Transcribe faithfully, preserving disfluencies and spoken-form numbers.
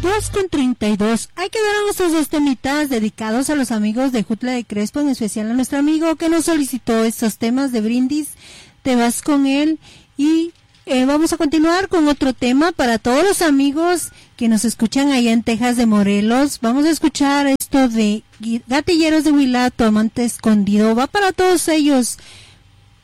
dos con treinta y dos. Ahí quedaron estos dos temitas dedicados a los amigos de Jutla de Crespo, en especial a nuestro amigo que nos solicitó estos temas de Brindis. Te vas con él. Y eh, vamos a continuar con otro tema para todos los amigos que nos escuchan allá en Texas de Morelos. Vamos a escuchar esto de Gatilleros de Huila, Tu amante escondido. Va para todos ellos.